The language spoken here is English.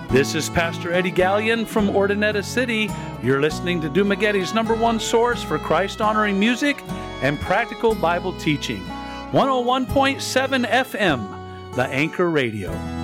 This is Pastor Eddie Gallion from Ordinetta City. You're listening to Dumagetti's #1 source for Christ-honoring music and practical Bible teaching. 101.7 FM, The Anchor Radio.